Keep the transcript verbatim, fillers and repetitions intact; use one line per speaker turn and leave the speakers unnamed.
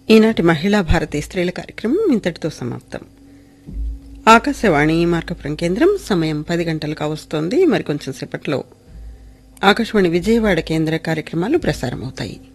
ఈనాటి మహిళా భారతి స్త్రీల కార్యక్రమం ఇంతటితో సమాప్తం. ఆకాశవాణి మార్కపురం కేంద్రం సమయం పది గంటలకు వస్తోంది. మరికొంచెం సేపట్లో ఆకాశవాణి విజయవాడ కేంద్ర కార్యక్రమాలు ప్రసారమవుతాయి.